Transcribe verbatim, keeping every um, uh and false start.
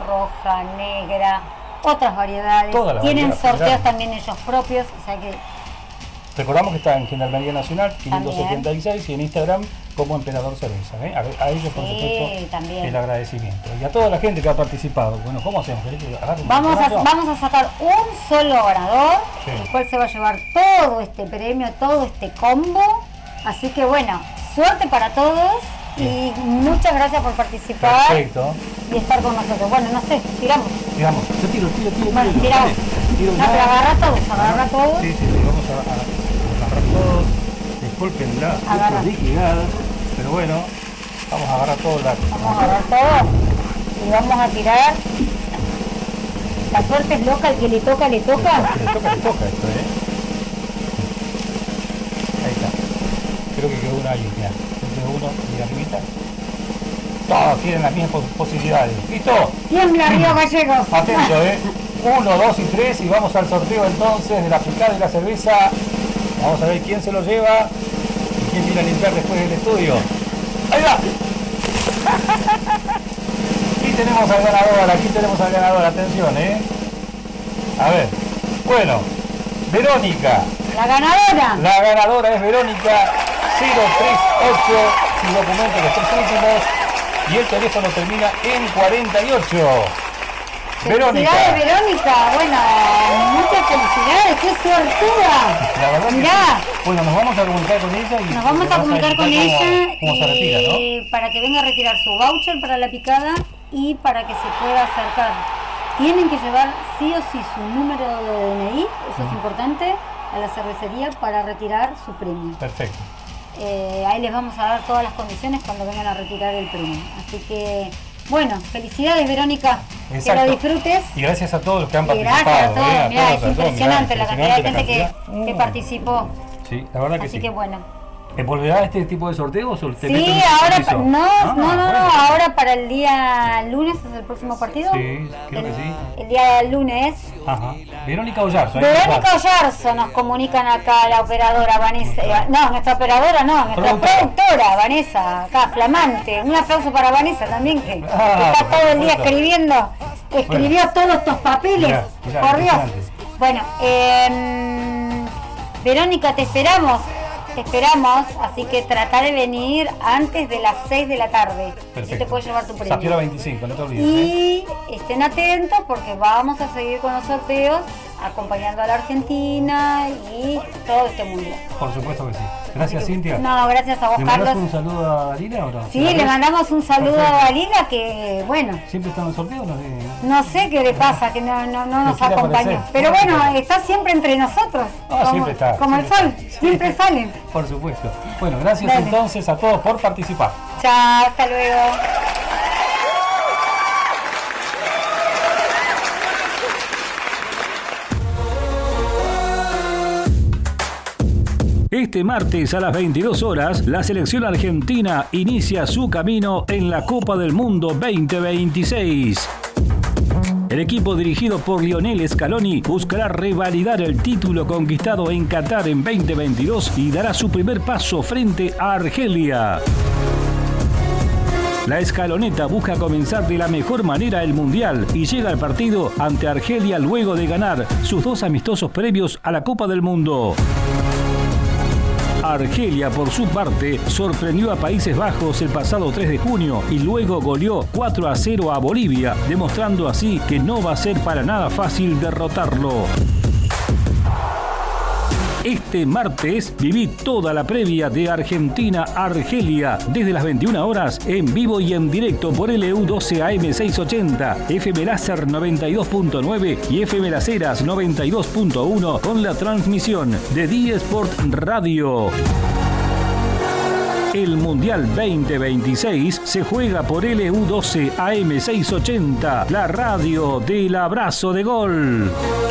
roja, negra, otras variedades. Tienen sorteos general. También ellos propios, o sea que... Recordamos que está en Gendarmería Nacional quinientos setenta y seis y en Instagram como Emperador Cerveza. ¿eh? A, a ellos, por sí, supuesto, también. El agradecimiento. Y a toda la gente que ha participado. Bueno, ¿cómo hacemos? Vamos a, vamos a sacar un solo ganador, sí. El cual se va a llevar todo este premio, todo este combo. Así que bueno, suerte para todos. Y muchas gracias por participar. Perfecto. Y estar con nosotros. Bueno, no sé, tiramos. Tiramos. Yo tiro, tiro, tiro. Bueno, tiro, tiramos. Tiro, no, pero agarra todos, agarra todos. Sí, sí, sí, vamos a, a agarrar todos. Disculpen las liquidadas, pero bueno, vamos a agarrar todo el dato. Vamos a agarrar todo y vamos a tirar. La suerte es loca, el que le toca, le toca. El que le toca, le toca esto, ¿eh? Ahí está. Creo que quedó uno ahí, mirá. Uno y arribita. Todos tienen las mismas posibilidades. ¿Listo? Tiembla Río Gallegos. Atento, eh. Uno, dos y tres y vamos al sorteo entonces de la picada y la cerveza. Vamos a ver quién se lo lleva y quién viene a limpiar después del estudio. ¡Ahí va! Aquí tenemos al ganador, aquí tenemos al ganador. Atención, eh. A ver. Bueno, Verónica. La ganadora. La ganadora es Verónica. cero tres ocho, su documento, los tres últimos, y el teléfono termina en cuarenta y ocho. Verónica. Felicidades, Verónica. Bueno, muchas felicidades, qué suertuda. La verdad Mirá. Que, bueno, nos vamos a comunicar con ella y nos vamos a comunicar con cómo, ella cómo y se retira, ¿no? Para que venga a retirar su voucher para la picada y para que se pueda acercar. Tienen que llevar sí o sí su número de D N I, eso mm. es importante, a la cervecería para retirar su premio. Perfecto. Eh, ahí les vamos a dar todas las condiciones cuando vengan a retirar el premio. Así que, bueno, felicidades, Verónica. Exacto. Que lo disfrutes. Y gracias a todos los que han participado. Gracias a todos. Eh, a Mirá, todos, es impresionante mirá, la cantidad de gente cantidad. Que, que participó. Sí, la verdad que Así sí. que bueno. ¿Volverá este tipo de sorteos o te Sí, ahora pa- no, ah, no, no, no, bueno. ahora para el día lunes es el próximo partido. Sí, creo el, que sí. El día lunes. Ajá. Verónica Ollarzo. Verónica Ollarzo nos comunican acá la operadora Vanessa. Eh, no, nuestra operadora no, nuestra productora, productora Vanessa, acá, flamante. Un aplauso para Vanessa también, que ah, está todo el día escribiendo, escribió bueno. todos estos papeles. Mirá, mirá, por Dios. Bueno, eh, Verónica, te esperamos. Te esperamos, así que trata de venir antes de las seis de la tarde. Perfecto. Y te puedes llevar tu premio. Zapiola veinticinco, no te olvides. Y ¿eh? estén atentos porque vamos a seguir con los sorteos, acompañando a la Argentina y todo este mundo. Por supuesto que sí. Gracias, que, Cintia. No, gracias a vos, ¿Le Carlos. ¿Le un saludo a Dalila o no? Sí, le mandamos un saludo Perfecto. a Dalila que, bueno... ¿Siempre está en el sorteo o no? No sé qué le pasa, que no, no, no nos acompaña. Pero no, bueno, está siempre entre nosotros. Ah, como, siempre está. Como siempre el sol, está. siempre salen. Por supuesto. Bueno, gracias Dale. entonces a todos por participar. Chao, hasta luego. Este martes a las veintidós horas, la selección argentina inicia su camino en la Copa del Mundo veinte veintiséis. El equipo dirigido por Lionel Scaloni buscará revalidar el título conquistado en Qatar en veinte veintidós y dará su primer paso frente a Argelia. La escaloneta busca comenzar de la mejor manera el Mundial y llega al partido ante Argelia luego de ganar sus dos amistosos previos a la Copa del Mundo. Argelia, por su parte, sorprendió a Países Bajos el pasado tres de junio y luego goleó cuatro a cero a Bolivia, demostrando así que no va a ser para nada fácil derrotarlo. Este martes viví toda la previa de Argentina-Argelia desde las veintiuna horas en vivo y en directo por L U doce A M seiscientos ochenta, F M Láser noventa y dos punto nueve y F M Las Heras noventa y dos punto uno con la transmisión de D Sport Radio. El Mundial veinte veintiséis se juega por L U doce A M seiscientos ochenta, la radio del abrazo de gol.